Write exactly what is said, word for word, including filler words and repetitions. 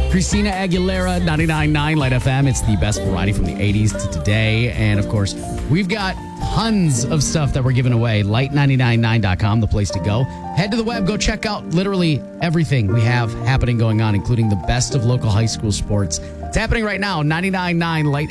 Christina Aguilera, ninety-nine point nine Light F M. It's the best variety from the eighties to today. And of course, we've got tons of stuff that we're giving away. light nine nine nine dot com, the place to go. Head to the web, go check out literally everything we have happening going on, including the best of local high school sports. It's happening right now, ninety-nine point nine Light